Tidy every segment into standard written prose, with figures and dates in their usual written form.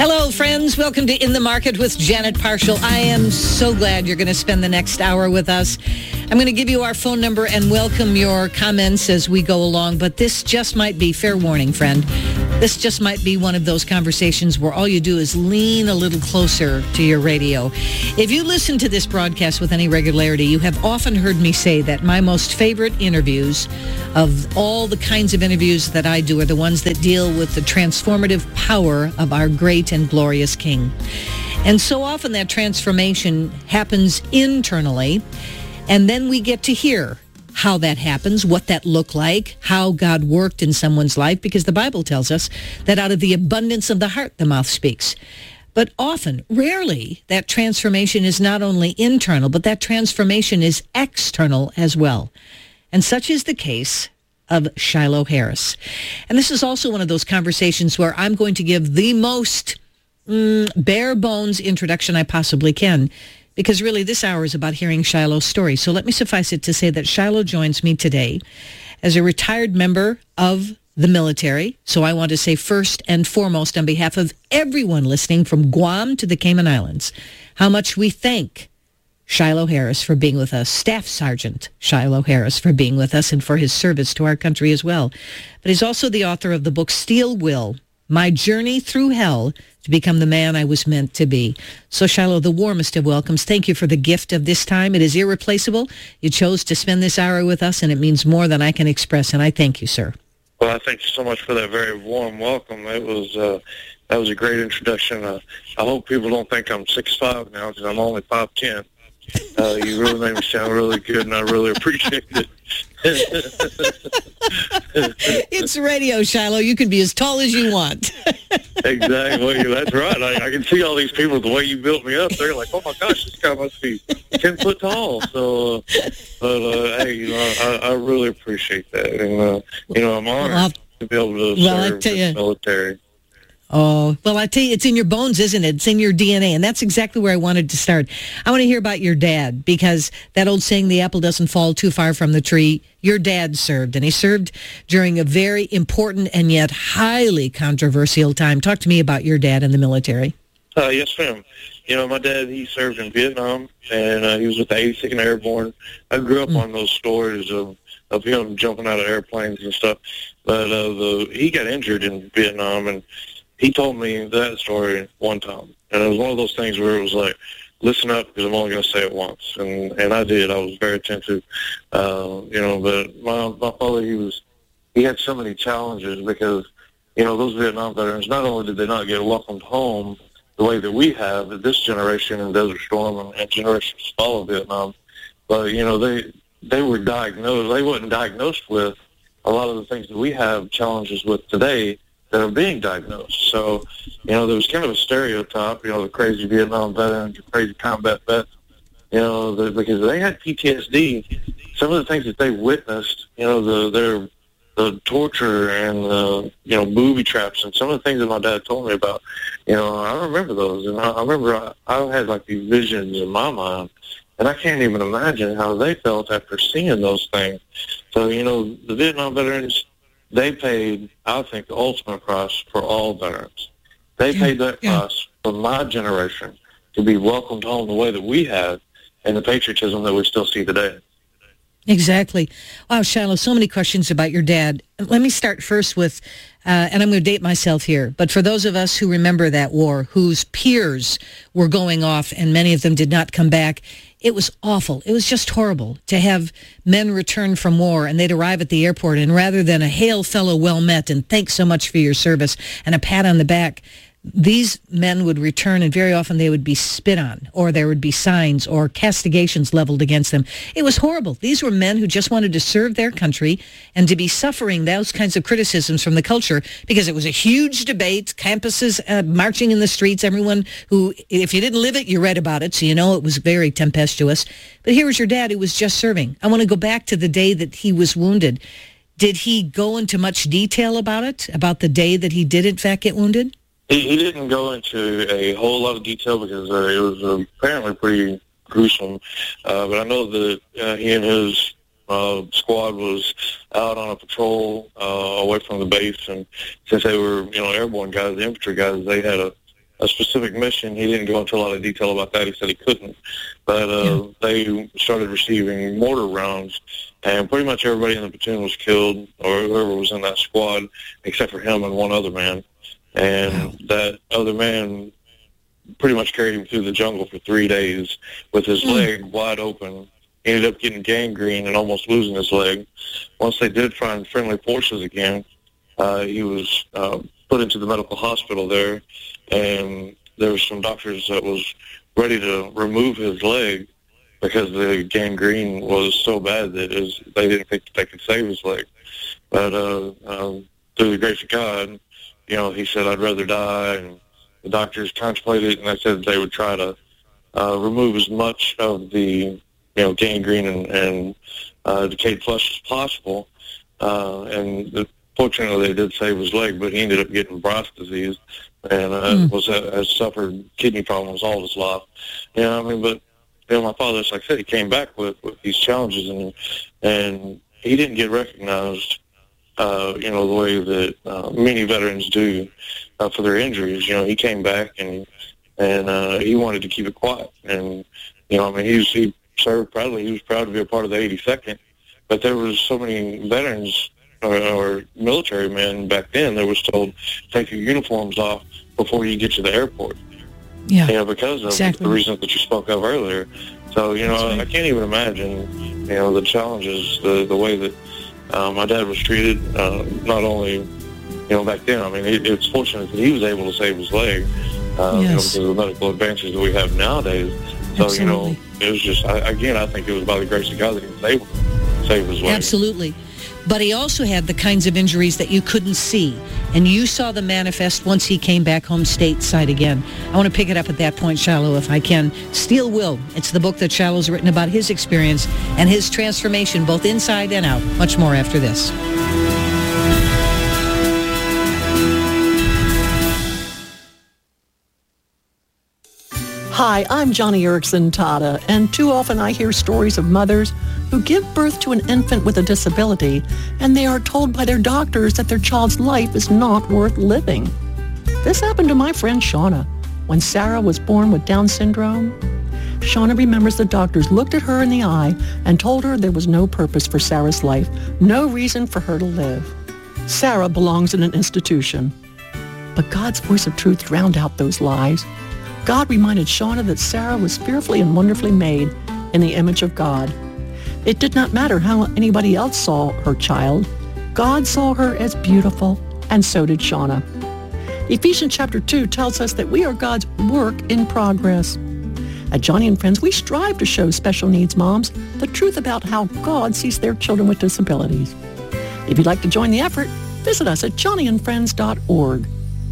Hello, friends. Welcome to In the Market with Janet Parshall. I am so glad you're going to spend the next hour with us. I'm going to give you our phone number and welcome your comments as we go along, but this just might be, fair warning, friend, this just might be one of those conversations where all you do is lean a little closer to your radio. If you listen to this broadcast with any regularity, you have often heard me say that my most favorite interviews of all the kinds of interviews that I do are the ones that deal with the transformative power of our great and glorious King. And so often that transformation happens internally, and then we get to hear how that happens, what that looked like, how God worked in someone's life, because the Bible tells us that out of the abundance of the heart, the mouth speaks. But often, rarely, that transformation is not only internal, but that transformation is external as well. And such is the case of Shiloh Harris. And this is also one of those conversations where I'm going to give the most bare bones introduction I possibly can, because really this hour is about hearing Shiloh's story. So let me suffice it to say that Shiloh joins me today as a retired member of the military. So I want to say first and foremost, on behalf of everyone listening from Guam to the Cayman Islands, how much we thank Shiloh Harris for being with us, Staff Sergeant Shiloh Harris for being with us and for his service to our country as well. But he's also the author of the book Steel Will, My Journey Through Hell to Become the Man I Was Meant to Be. So Shiloh, the warmest of welcomes. Thank you for the gift of this time. It is irreplaceable. You chose to spend this hour with us, and it means more than I can express, and I thank you, sir. Well, I thank you so much for that very warm welcome. That was a great introduction. I hope people don't think I'm 6'5" now, because I'm only 5'10". You really made me sound really good, and I really appreciate it. It's radio, Shiloh. You can be as tall as you want. Exactly. That's right. I can see all these people, the way you built me up. They're like, oh, my gosh, this guy must be 10 foot tall. So, hey, I really appreciate that. And, I'm honored to be able to serve the military. Oh, well, I tell you, it's in your bones, isn't it? It's in your DNA, and that's exactly where I wanted to start. I want to hear about your dad, because that old saying, the apple doesn't fall too far from the tree, your dad served, and he served during a very important and yet highly controversial time. Talk to me about your dad in the military. Yes, ma'am. My dad, he served in Vietnam, and he was with the 82nd Airborne. I grew up on those stories of him jumping out of airplanes and stuff, but he got injured in Vietnam, and he told me that story one time, and it was one of those things where it was like, listen up, because I'm only going to say it once, and I did. I was very attentive, but my father, he had so many challenges, because, those Vietnam veterans, not only did they not get welcomed home the way that we have, this generation in Desert Storm and generations follow Vietnam, but, they were diagnosed, they wasn't diagnosed with a lot of the things that we have challenges with today that are being diagnosed. So, there was kind of a stereotype, the crazy Vietnam veterans, the crazy combat vets, because they had PTSD. Some of the things that they witnessed, the torture and, booby traps, and some of the things that my dad told me about, I remember those. And I remember I had like these visions in my mind, and I can't even imagine how they felt after seeing those things. So, the Vietnam veterans, they paid, I think, the ultimate price for all veterans. They paid that price for my generation to be welcomed home the way that we have, and the patriotism that we still see today. Exactly. Wow, Shiloh, so many questions about your dad. Let me start first with, and I'm going to date myself here, but for those of us who remember that war, whose peers were going off and many of them did not come back, it was awful. It was just horrible to have men return from war, and they'd arrive at the airport, and rather than a hail fellow, well met, and thanks so much for your service, and a pat on the back, these men would return, and very often they would be spit on, or there would be signs or castigations leveled against them. It was horrible. These were men who just wanted to serve their country, and to be suffering those kinds of criticisms from the culture, because it was a huge debate, campuses marching in the streets, everyone who, if you didn't live it, you read about it, so it was very tempestuous. But here was your dad who was just serving. I want to go back to the day that he was wounded. Did he go into much detail about it, about the day that he did in fact get wounded? He didn't go into a whole lot of detail, because it was apparently pretty gruesome. But I know that he and his squad was out on a patrol away from the base, and since they were, airborne guys, the infantry guys, they had a a specific mission. He didn't go into a lot of detail about that. He said he couldn't. But they started receiving mortar rounds, and pretty much everybody in the platoon was killed, or whoever was in that squad, except for him and one other man. And that other man pretty much carried him through the jungle for 3 days with his leg wide open. He ended up getting gangrene and almost losing his leg. Once they did find friendly forces again, he was put into the medical hospital there, and there were some doctors that was ready to remove his leg because the gangrene was so bad that they didn't think that they could save his leg. But through the grace of God, he said, "I'd rather die," and the doctors contemplated, and they said they would try to remove as much of the gangrene and decayed flesh as possible. And fortunately, they did save his leg, but he ended up getting Bright's disease and has suffered kidney problems all his life. But my father, like I said, he came back with these challenges, and he didn't get recognized, the way that many veterans do for their injuries. He came back and he wanted to keep it quiet. And he served proudly. He was proud to be a part of the 82nd. But there was so many veterans or military men back then that was told, take your uniforms off before you get to the airport. Yeah, because of the reasons that you spoke of earlier. So, I can't even imagine, the challenges, the way that my dad was treated, not only, back then. It's fortunate that he was able to save his leg, because of the medical advances that we have nowadays. So, it was just, I think it was by the grace of God that he was able to save his leg. Absolutely. But he also had the kinds of injuries that you couldn't see. And you saw them manifest once he came back home stateside again. I want to pick it up at that point, Shiloh, if I can. Steel Will. It's the book that Shiloh's written about his experience and his transformation, both inside and out. Much more after this. Hi, I'm Johnny Erickson Tada, and too often I hear stories of mothers who give birth to an infant with a disability, and they are told by their doctors that their child's life is not worth living. This happened to my friend Shauna when Sarah was born with Down syndrome. Shauna remembers the doctors looked at her in the eye and told her there was no purpose for Sarah's life, no reason for her to live. Sarah belongs in an institution. But God's voice of truth drowned out those lies. God reminded Shauna that Sarah was fearfully and wonderfully made in the image of God. It did not matter how anybody else saw her child. God saw her as beautiful, and so did Shauna. Ephesians chapter 2 tells us that we are God's work in progress. At Johnny and Friends, we strive to show special needs moms the truth about how God sees their children with disabilities. If you'd like to join the effort, visit us at johnnyandfriends.org.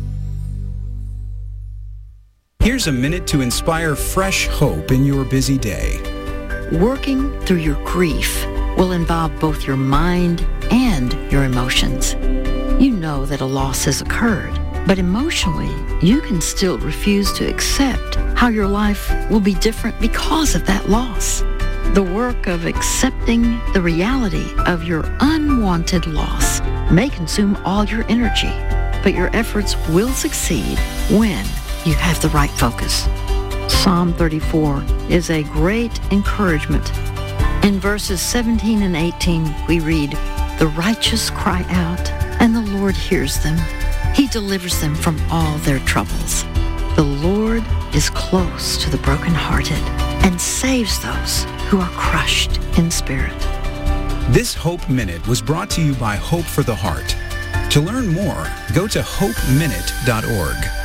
Here's a minute to inspire fresh hope in your busy day. Working through your grief will involve both your mind and your emotions. You know that a loss has occurred, but emotionally, you can still refuse to accept how your life will be different because of that loss. The work of accepting the reality of your unwanted loss may consume all your energy, but your efforts will succeed when you have the right focus. Psalm 34 is a great encouragement. In verses 17 and 18, we read, "The righteous cry out, and the Lord hears them. He delivers them from all their troubles. The Lord is close to the brokenhearted and saves those who are crushed in spirit." This Hope Minute was brought to you by Hope for the Heart. To learn more, go to hopeminute.org.